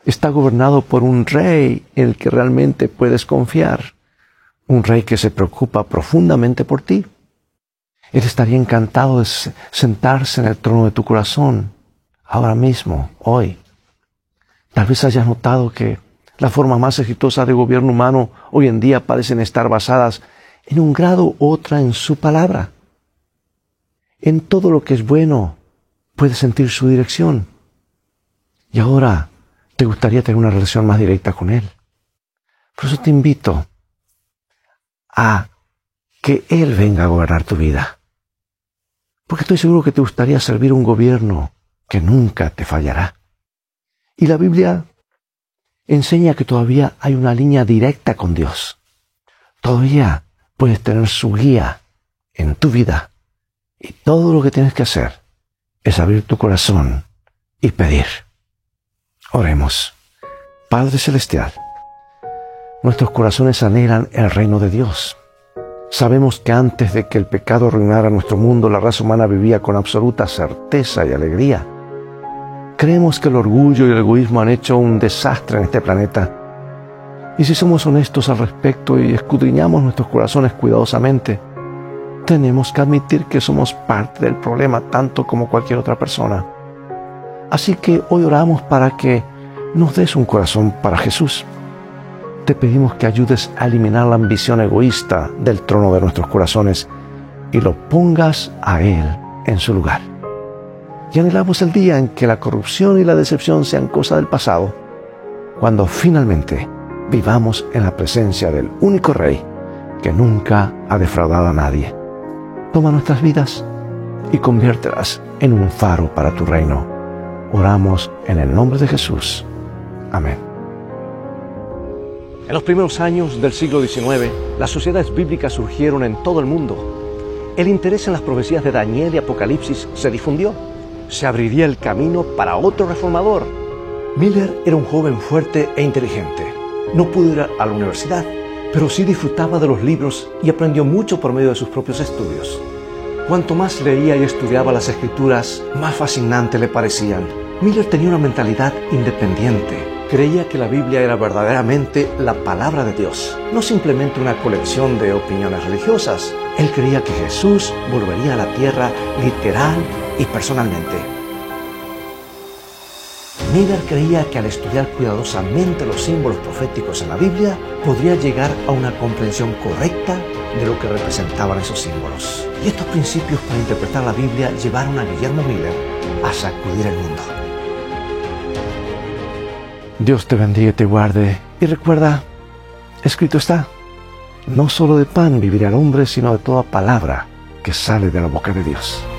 está gobernado por un rey en el que realmente puedes confiar. Un rey que se preocupa profundamente por ti. Él estaría encantado de sentarse en el trono de tu corazón, ahora mismo, hoy. Tal vez hayas notado que las formas más exitosas de gobierno humano hoy en día parecen estar basadas en un grado u otra en su palabra. En todo lo que es bueno, puedes sentir su dirección. Y ahora te gustaría tener una relación más directa con Él. Por eso te invito a que Él venga a gobernar tu vida. Porque estoy seguro que te gustaría servir un gobierno que nunca te fallará. Y la Biblia enseña que todavía hay una línea directa con Dios. Todavía puedes tener su guía en tu vida. Y todo lo que tienes que hacer es abrir tu corazón y pedir. Oremos. Padre Celestial, nuestros corazones anhelan el reino de Dios. Sabemos que antes de que el pecado arruinara nuestro mundo, la raza humana vivía con absoluta certeza y alegría. Creemos que el orgullo y el egoísmo han hecho un desastre en este planeta. Y si somos honestos al respecto y escudriñamos nuestros corazones cuidadosamente, tenemos que admitir que somos parte del problema tanto como cualquier otra persona. Así que hoy oramos para que nos des un corazón para Jesús. Te pedimos que ayudes a eliminar la ambición egoísta del trono de nuestros corazones y lo pongas a Él en su lugar. Y anhelamos el día en que la corrupción y la decepción sean cosa del pasado, cuando finalmente vivamos en la presencia del único Rey que nunca ha defraudado a nadie. Toma nuestras vidas y conviértelas en un faro para tu reino. Oramos en el nombre de Jesús. Amén. En los primeros años del siglo XIX, las sociedades bíblicas surgieron en todo el mundo. El interés en las profecías de Daniel y Apocalipsis se difundió. Se abriría el camino para otro reformador. Miller era un joven fuerte e inteligente. No pudo ir a la universidad, pero sí disfrutaba de los libros y aprendió mucho por medio de sus propios estudios. Cuanto más leía y estudiaba las Escrituras, más fascinantes le parecían. Miller tenía una mentalidad independiente. Creía que la Biblia era verdaderamente la palabra de Dios, no simplemente una colección de opiniones religiosas. Él creía que Jesús volvería a la tierra literal y personalmente. Miller creía que al estudiar cuidadosamente los símbolos proféticos en la Biblia, podría llegar a una comprensión correcta de lo que representaban esos símbolos. Y estos principios para interpretar la Biblia llevaron a Guillermo Miller a sacudir el mundo. Dios te bendiga y te guarde. Y recuerda, escrito está, no solo de pan vivirá el hombre, sino de toda palabra que sale de la boca de Dios.